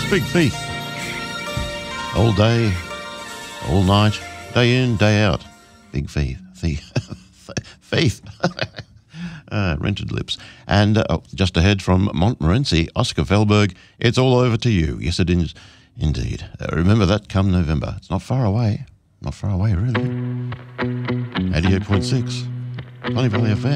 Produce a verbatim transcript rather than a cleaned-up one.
Big Faith. All day, all night, day in, day out. Big Faith. Faith. Faith. uh, rented lips. And uh, oh, just ahead from Montmorency, Oscar Felberg, It's All Over to You. Yes, it is indeed. Uh, remember that come November. It's not far away. Not far away, really. eighty-eight point six. Plenty Valley F M.